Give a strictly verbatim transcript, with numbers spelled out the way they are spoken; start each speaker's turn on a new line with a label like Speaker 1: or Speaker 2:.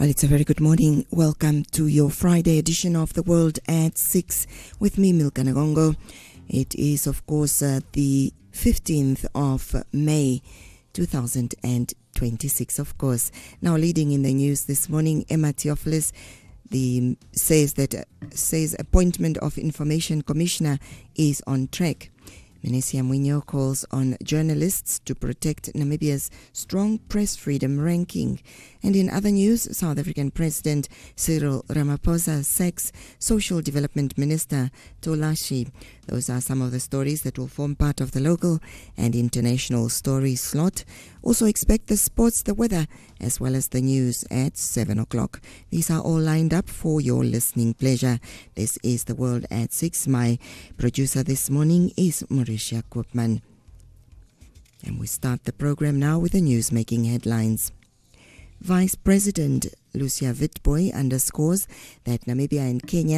Speaker 1: Well, it's a very good morning. Welcome to your Friday edition of The World at six with me, Milka Nagongo. It is, of course, uh, the fifteenth of May, two thousand twenty-six, of course. Now, leading in the news this morning, Emma Theophilus the, says that uh, says appointment of Information Commissioner is on track. Menesia Mwinyo calls on journalists to protect Namibia's strong press freedom ranking. And in other news, South African President Cyril Ramaphosa sacks Social Development Minister Tolashi. Those are some of the stories that will form part of the local and international story slot. Also expect the sports, the weather, as well as the news at seven o'clock. These are all lined up for your listening pleasure. This is The World at six. My producer this morning is Mauricia Koopman. And we start the program now with the news-making headlines. Vice President Lucia Witbooi underscores that Namibia and Kenya